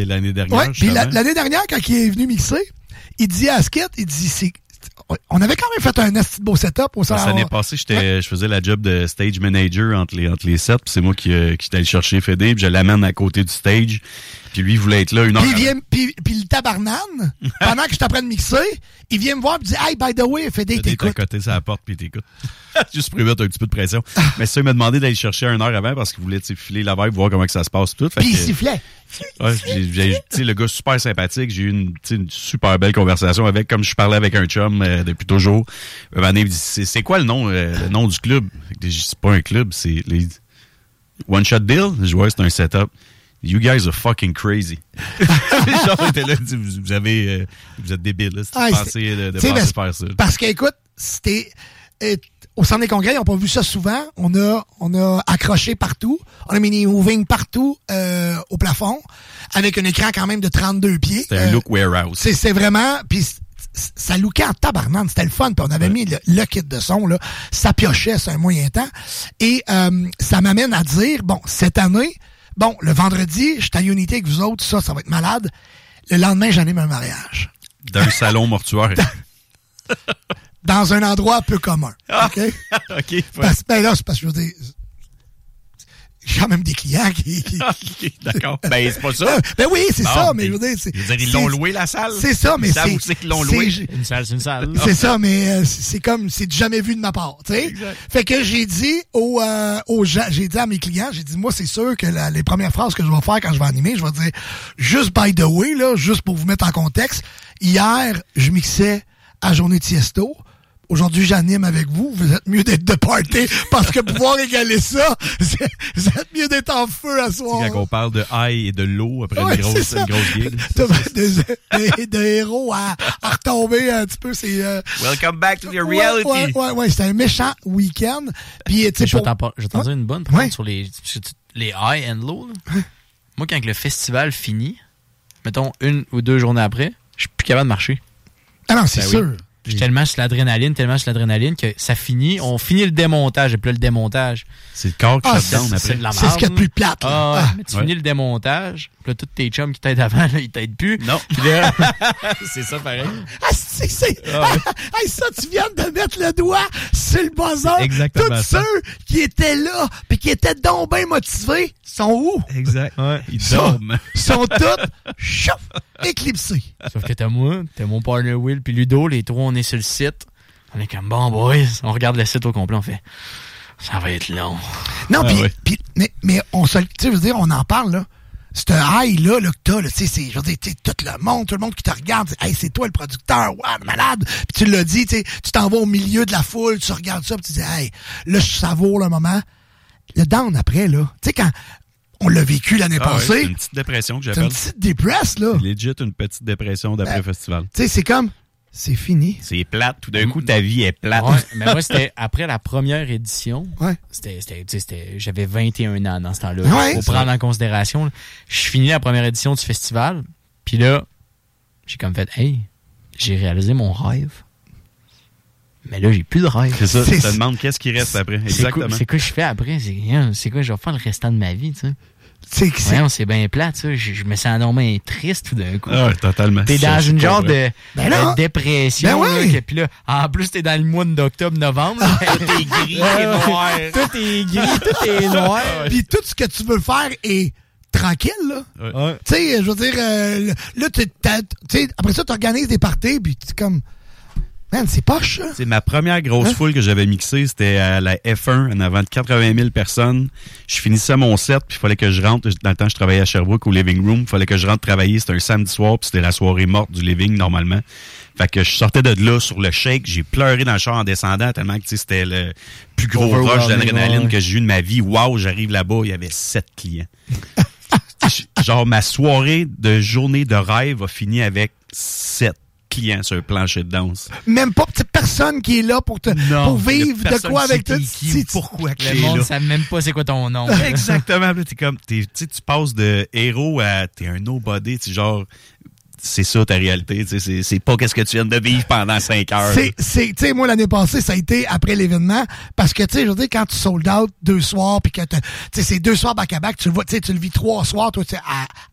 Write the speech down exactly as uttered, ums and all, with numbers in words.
l'année dernière. Ouais, puis la, l'année dernière, quand il est venu mixer, il dit à Skit, il dit, c'est, on avait quand même fait un assez beau setup au salon. L'année passée, j'étais, ouais. je faisais la job de stage manager entre les, entre les sets, puis c'est moi qui, euh, qui allé chercher Fédé, puis je l'amène à côté du stage, puis lui, il voulait être là une heure. Puis, vient, puis, puis le tabarnane, pendant que je t'apprends de mixer, il vient me voir et dit, hey, by the way, Fédé, Fédé t'écoutes. t'as côté sur la porte, puis t'écoutes. Juste pour lui mettre un petit peu de pression. Mais ça, il m'a demandé d'aller chercher une heure avant parce qu'il voulait filer la vibe, voir comment que ça se passe tout. Puis il sifflait. Ouais, j'ai, j'ai, j'ai, le gars super sympathique, j'ai eu une, une super belle conversation avec, comme je parlais avec un chum euh, depuis toujours. Un moment donné, il me dit, c'est, c'est quoi le nom, euh, le nom du club? Je dis, c'est pas un club, c'est les One Shot Deal. Je vois, c'est un setup. You guys are fucking crazy. Genre, t'es là, vous, vous avez, euh, vous êtes débiles, là, si ah, vous pensez de, de penser faire ça. Parce qu'écoute, c'était, euh, au centre des congrès, ils n'ont pas vu ça souvent. On a, on a accroché partout. On a mis des moving partout, euh, au plafond, avec un écran quand même de trente-deux pieds. C'était euh, un look warehouse. C'est, c'est vraiment, puis ça lookait en tabarnane, c'était le fun. Puis on avait ouais. mis le, le kit de son, là. Ça piochait, c'est un moyen temps. Et, euh, ça m'amène à dire, bon, cette année, bon, le vendredi, je suis à Unity avec vous autres, ça, ça va être malade. Le lendemain, j'anime un mariage. Dans un salon mortuaire. Dans un endroit peu commun. Ah, OK? OK. Ouais. Parce, ben là, c'est parce que je veux dire, j'ai quand même des clients qui... qui okay, d'accord. Ben, c'est pas ça. Ben oui, c'est non, ça, mais je veux dire... C'est, je veux dire, ils l'ont loué, la salle. C'est ça, mais ils c'est... Ils savent qu'ils l'ont loué. C'est, une salle, c'est une salle. C'est ça, mais euh, c'est comme... C'est du jamais vu de ma part, tu sais. Fait que j'ai dit aux, euh, aux gens... J'ai dit à mes clients, j'ai dit, moi, c'est sûr que la, les premières phrases que je vais faire quand je vais animer, je vais dire, juste by the way, là, juste pour vous mettre en contexte, hier, je mixais à Journée Tiesto. Aujourd'hui, j'anime avec vous. Vous êtes mieux d'être de party parce que pouvoir égaler ça, c'est, vous êtes mieux d'être en feu à soir. C'est quand on parle de high et de l'eau après ouais, une grosse, une grosse gig. De, de, de héros à, à retomber un petit peu. C'est, euh, Welcome back to your reality. Ouais, ouais, ouais, ouais c'était un méchant week-end. Puis, tu sais, je vais t'en, je vais t'en dire une bonne par ouais. contre, sur les, les high and low. Là. Moi, quand le festival finit, mettons une ou deux journées après, je suis plus capable de marcher. Ah non, c'est ben sûr. Oui. J'ai tellement sur l'adrénaline, tellement sur l'adrénaline que ça finit, on finit le démontage, et puis là, le démontage. C'est le corps qui ah, shut down après. C'est, de la c'est ce qu'il y a de plus plate. Là. Ah, ah, mais tu ouais. finis le démontage, puis là, tous tes chums qui t'aident avant, là, ils t'aident plus. Non. Là, c'est ça pareil. Ah, c'est, c'est, ah, ouais. ah, ça, tu viens de mettre le doigt sur le buzzer. Exactement. Tous ça. Ceux qui étaient là, puis qui étaient donc bien motivés, sont où? Exact. Ouais, ils sont, dorment. sont tous, chouf, éclipsés. Sauf que t'as moi, t'as mon partner Will, puis Ludo, les trois, on est sur le site. On est comme, bon, boys, on regarde le site au complet, on fait, ça va être long. Non, ah, puis, ouais. mais, mais on se, tu sais, je veux dire, on en parle, là. C'est un high, là, là, que t'as, là, tu sais, c'est, je veux dire, tout le monde, tout le monde qui te regarde, c'est, hey, c'est toi le producteur, ouais, malade. Puis tu l'as dit, tu sais, tu t'en vas au milieu de la foule, tu regardes ça, puis tu dis, hey, là, je savoure le moment. Le down après, là, tu sais, quand on l'a vécu l'année ah, passée. Ouais, c'est une petite dépression que j'appelle. C'est une petite dépresse, là. C'est legit une petite dépression d'après-festival. Ben, tu sais, c'est comme, c'est fini. C'est plate. Tout d'un coup, ta vie est plate. Ouais, mais moi, c'était après la première édition. Ouais. C'était, c'était, c'était, j'avais vingt et un ans dans ce temps-là. Ouais, pour prendre en considération. Là. Je finis la première édition du festival. Puis là, j'ai comme fait, hey, j'ai réalisé mon rêve. Mais là, j'ai plus de rêve. C'est ça. C'est, tu te demandes qu'est-ce qui reste après. Exactement. C'est quoi, c'est quoi je fais après? C'est, c'est quoi je vais faire le restant de ma vie, tu sais? C'est, c'est... Voyons, c'est bien plate, ça. Je, je me sens énormément triste tout d'un coup. Ah ouais, totalement. T'es dans une genre de, ben de dépression. Ben ouais. Là, puis là, en plus, t'es dans le mois d'octobre, novembre. Tout est gris et noir. Tout est gris, tout est noir. Puis tout ce que tu veux faire est tranquille, là. Ouais. Tu sais, je veux dire, euh, là, tu sais, après ça, tu organises des parties, puis tu comme... Man, c'est poche, ça. C'est ma première grosse hein? foule que j'avais mixée. C'était à la F un, en avant de quatre-vingt mille personnes. Je finissais mon set, puis il fallait que je rentre. Dans le temps, je travaillais à Sherbrooke, au Living Room. Il fallait que je rentre travailler. C'était un samedi soir, puis c'était la soirée morte du Living, normalement. Fait que je sortais de là sur le shake. J'ai pleuré dans le char en descendant, tellement que c'était le plus gros rush d'adrénaline que j'ai eu de ma vie. Wow, j'arrive là-bas, il y avait sept clients. Genre, ma soirée de journée de rêve a fini avec sept clients sur un plancher de danse. Même pas petite personne qui est là pour te non, pour vivre de quoi avec toi. C'est pourquoi que le monde ne sait même pas c'est quoi ton nom. Exactement. T'es comme, t'es, tu passes de héros à t'es un nobody. Tu genre, c'est ça ta réalité. C'est, c'est pas qu'est-ce que tu viens de vivre pendant cinq heures. C'est, c'est, tu sais, moi l'année passée, ça a été après l'événement parce que tu sais, je veux dire quand tu sold out deux soirs puis que tu sais c'est deux soirs back à back, tu le vois, tu sais, tu le vis trois soirs, toi, tu sais, à,